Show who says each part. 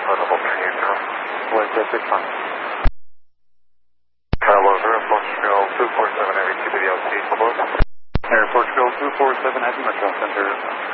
Speaker 1: double 380.
Speaker 2: What's that, 6
Speaker 1: Hello, Air Portugal 247 Heavy to the LT, for both.
Speaker 2: Air Portugal 247 Heavy, Metro Center.